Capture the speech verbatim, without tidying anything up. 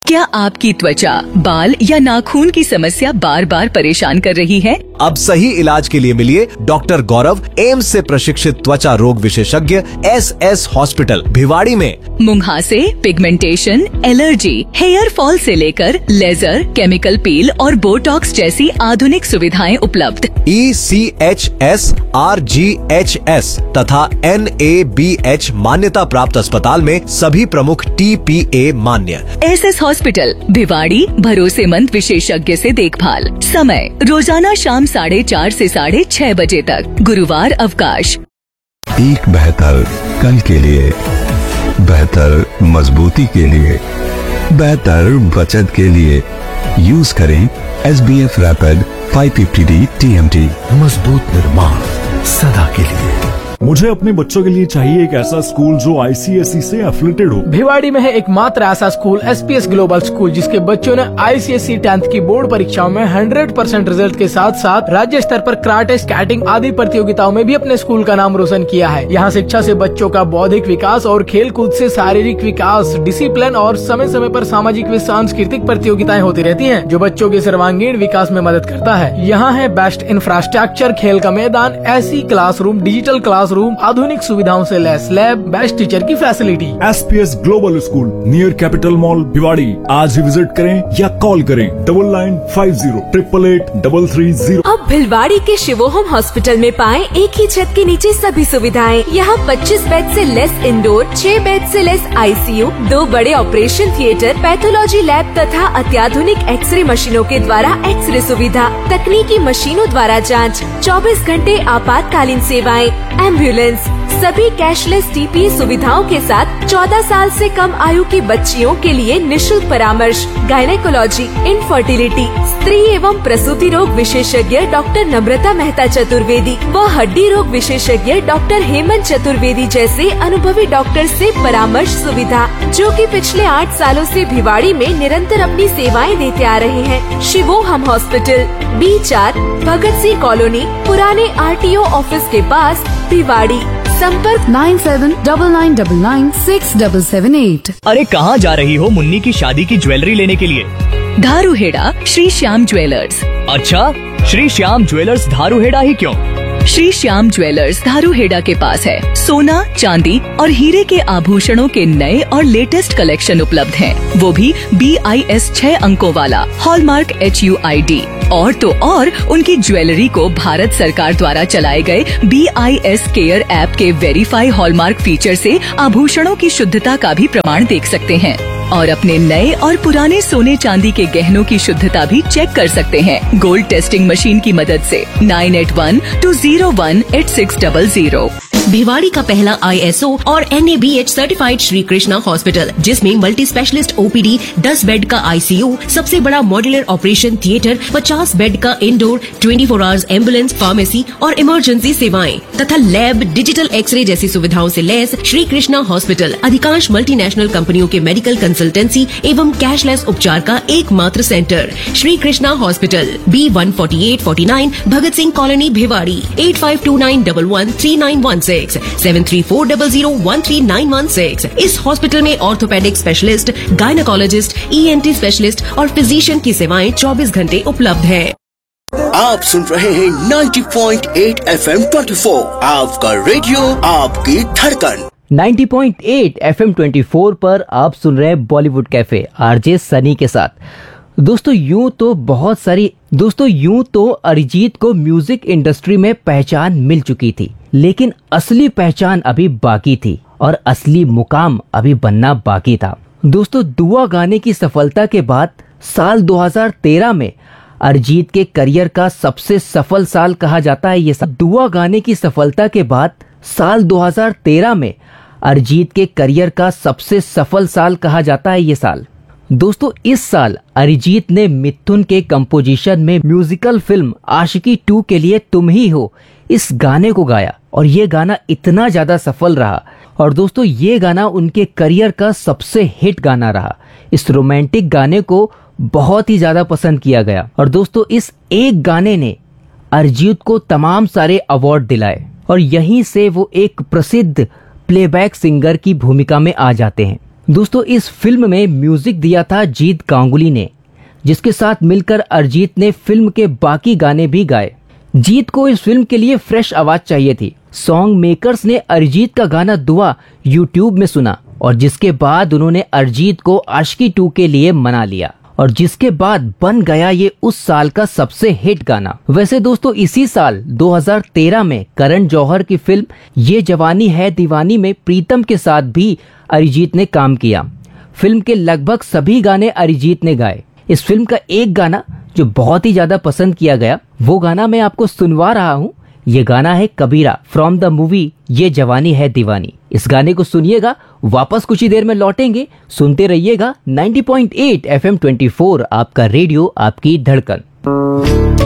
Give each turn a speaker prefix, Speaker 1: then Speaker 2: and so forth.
Speaker 1: क्या आपकी त्वचा, बाल या नाखून की समस्या बार बार परेशान कर रही है?
Speaker 2: अब सही इलाज के लिए मिलिए डॉक्टर गौरव, एम्स से प्रशिक्षित त्वचा रोग विशेषज्ञ, एस एस हॉस्पिटल भिवाड़ी में।
Speaker 1: मुंहासे, पिगमेंटेशन, एलर्जी, हेयर फॉल से लेकर लेजर, केमिकल पील और बोटॉक्स जैसी आधुनिक सुविधाएं उपलब्ध।
Speaker 2: ई C H S, R G H S तथा एन ए बी एच मान्यता प्राप्त अस्पताल में सभी प्रमुख टी पी ए मान्य।
Speaker 1: एस एस हॉस्पिटल भिवाड़ी, भरोसेमंद विशेषज्ञ से देखभाल। समय रोजाना शाम साढ़े चार से साढ़े छह बजे तक, गुरुवार अवकाश।
Speaker 3: एक बेहतर कल के लिए, बेहतर मजबूती के लिए, बेहतर बचत के लिए यूज करें S B F rapid five fifty D T M T. मजबूत निर्माण सदा के लिए।
Speaker 4: मुझे अपने बच्चों के लिए चाहिए एक ऐसा स्कूल जो आई सी एस ई से एफिलेटेड हो।
Speaker 5: भिवाड़ी में है एकमात्र ऐसा school S P S global school, जिसके बच्चों ने आई सी एस ई टेंथ की बोर्ड परीक्षाओं में सौ परसेंट रिजल्ट के साथ साथ राज्य स्तर पर कराटे, स्केटिंग आदि प्रतियोगिताओं में भी अपने स्कूल का नाम रोशन किया है। यहाँ शिक्षा से बच्चों का बौद्धिक विकास और खेल कूद से शारीरिक विकास, डिसिप्लिन और समय समय पर सामाजिक व सांस्कृतिक प्रतियोगिताएं होती रहती हैं, जो बच्चों के सर्वांगीण विकास में मदद करता है। यहाँ है बेस्ट इंफ्रास्ट्रक्चर, खेल का मैदान, ऐसी क्लासरूम, डिजिटल क्लास रूम, आधुनिक सुविधाओं से लैस लैब, बेस्ट टीचर की facility.
Speaker 4: S P S global school near capital mall Bhiwadi. आज ही विजिट करें या कॉल करें double nine five zero triple eight double three zero.
Speaker 6: अब भिवाड़ी के शिवोहम हॉस्पिटल में पाएं एक ही छत के नीचे सभी सुविधाएं। यहाँ पच्चीस बेड से लेस इंडोर, छह बेड से लेस आई सी यू, दो बड़े ऑपरेशन थिएटर, पैथोलॉजी लैब तथा अत्याधुनिक एक्सरे मशीनों के द्वारा एक्सरे सुविधा, तकनीकी मशीनों द्वारा जाँच, चौबीस घंटे आपातकालीन सेवाएं, एम्बुलेंस, सभी कैशलेस टी पी ए सुविधाओं के साथ चौदह साल से कम आयु की बच्चियों के लिए निशुल्क परामर्श, गायनेकोलॉजी, इनफर्टिलिटी, स्त्री एवं प्रसूति रोग विशेषज्ञ डॉक्टर नम्रता मेहता चतुर्वेदी व हड्डी रोग विशेषज्ञ डॉक्टर हेमंत चतुर्वेदी जैसे अनुभवी डॉक्टर से परामर्श सुविधा, जो कि पिछले आठ सालों से भिवाड़ी में निरंतर अपनी सेवाएं देते आ रहे हैं। शिवोहम हॉस्पिटल, बी चार, भगत सिंह कॉलोनी, पुराने आर टी ओ ऑफिस के पास, भिवाड़ी। संपर्क
Speaker 7: nine seven double nine double nine six double seven eight.
Speaker 8: अरे कहाँ जा रही हो मुन्नी की शादी की ज्वेलरी लेने के लिए?
Speaker 1: धारूहेड़ा श्री श्याम ज्वेलर्स।
Speaker 8: अच्छा, श्री श्याम ज्वेलर्स धारूहेड़ा ही क्यों?
Speaker 1: श्री श्याम ज्वेलर्स धारूहेड़ा के पास है सोना, चांदी और हीरे के आभूषणों के नए और लेटेस्ट कलेक्शन उपलब्ध हैं। वो भी बी आई एस छह अंकों वाला, hallmark H U I D. और तो और उनकी ज्वेलरी को भारत सरकार द्वारा चलाए गए B I S care app के वेरीफाई हॉलमार्क फीचर से आभूषणों की शुद्धता का भी प्रमाण देख सकते हैं और अपने नए और पुराने सोने चांदी के गहनों की शुद्धता भी चेक कर सकते हैं गोल्ड टेस्टिंग मशीन की मदद से। Nine eight one two zero one eight six double zero.
Speaker 9: Bhiwadi का पहला आई एस ओ और N A B H certified Shri Krishna hospital, जिसमें multi specialist O P D, दस बेड का आई सी यू, सबसे बड़ा मॉड्यूलर ऑपरेशन थिएटर, पचास बेड का इंडोर, चौबीस आवर्स एम्बुलेंस, फार्मेसी और इमरजेंसी सेवाएं तथा लैब, डिजिटल एक्सरे जैसी सुविधाओं से लैस श्री कृष्णा हॉस्पिटल अधिकांश मल्टीनेशनल कंपनियों के मेडिकल कंसल्टेंसी एवं कैशलेस उपचार का एकमात्र centre. Shri Krishna hospital, B one forty eight forty nine, Bhagat Singh colony, Bhiwadi. Eight five to nine one one three nine one six, seven three four zero zero one three nine one six. इस hospital में orthopaedic specialist, gynaecologist, E N T specialist और physician की सेवाएं चौबीस घंटे उपलब्ध है।
Speaker 10: आप सुन रहे हैं ninety point eight F M twenty four, आपका रेडियो, आपकी धड़कन।
Speaker 11: Ninety point eight F M twenty four पर आप सुन रहे हैं बॉलीवुड कैफे आरजे सनी के साथ। दोस्तों यूं तो बहुत सारी दोस्तों यूं तो अरिजीत को म्यूजिक इंडस्ट्री में पहचान मिल चुकी थी, लेकिन असली पहचान अभी बाकी थी और असली मुकाम अभी बनना बाकी था। दोस्तों दुआ गाने की सफलता के बाद साल दो हज़ार तेरह में अरिजीत के करियर का सबसे सफल साल कहा जाता है ये साल। दुआ गाने की सफलता के बाद साल दो हज़ार तेरह में अरिजीत के करियर का सबसे सफल साल कहा जाता है ये साल। दोस्तों इस साल अरिजीत ने मिथुन के कंपोजिशन में म्यूजिकल फिल्म आशिकी टू के लिए तुम ही हो इस गाने को गाया और ये गाना इतना ज्यादा सफल रहा और दोस्तों ये गाना उनके करियर का सबसे हिट गाना रहा। इस रोमांटिक गाने को बहुत ही ज्यादा पसंद किया गया और दोस्तों इस एक गाने ने अरिजीत को तमाम सारे अवार्ड दिलाए और यहीं से वो एक प्रसिद्ध प्लेबैक सिंगर की भूमिका में आ जाते हैं। दोस्तों इस फिल्म में म्यूजिक दिया था जीत गांगुली ने, जिसके साथ मिलकर अरिजीत ने फिल्म के बाकी गाने भी गाए। जीत को इस फिल्म के लिए फ्रेश आवाज चाहिए थी। सॉन्ग मेकर्स ने अरिजीत का गाना दुआ यूट्यूब में सुना और जिसके बाद उन्होंने अरिजीत को आशिकी टू के लिए मना लिया और जिसके बाद बन गया ये उस साल का सबसे हिट गाना। वैसे दोस्तों इसी साल दो हज़ार तेरह में करण जौहर की फिल्म ये जवानी है दीवानी में प्रीतम के साथ भी अरिजीत ने काम किया। फिल्म के लगभग सभी गाने अरिजीत ने गाए। इस फिल्म का एक गाना जो बहुत ही ज्यादा पसंद किया गया, वो गाना मैं आपको सुनवा रहा हूँ। ये गाना है कबीरा फ्रॉम द मूवी ये जवानी है दीवानी। इस गाने को सुनिएगा, वापस कुछ ही देर में लौटेंगे। सुनते रहिएगा नब्बे पॉइंट आठ एफ एम चौबीस, आपका रेडियो आपकी धड़कन।